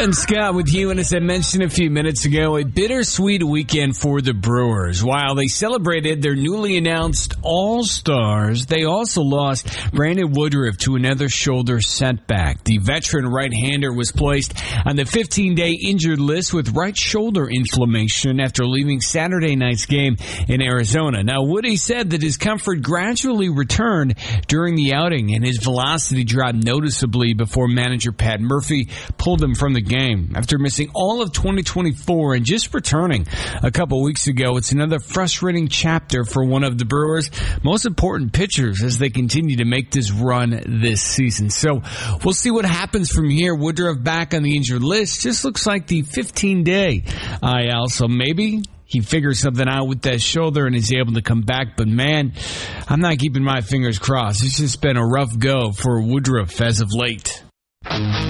Alan Scott with you, and as I mentioned a few minutes ago, a bittersweet weekend for the Brewers. While they celebrated their newly announced All-Stars, they also lost Brandon Woodruff to another shoulder setback. The veteran right-hander was placed on the 15-day injured list with right shoulder inflammation after leaving Saturday night's game in Arizona. Now, Woody said that his comfort gradually returned during the outing, and his velocity dropped noticeably before manager Pat Murphy pulled him from the game. After missing all of 2024 and just returning a couple weeks ago, it's another frustrating chapter for one of the Brewers' most important pitchers as they continue to make this run this season. So we'll see what happens from here. Woodruff back on the injured list. Just looks like the 15-day IL, so maybe he figures something out with that shoulder and is able to come back. But, man, I'm not keeping my fingers crossed. It's just been a rough go for Woodruff as of late.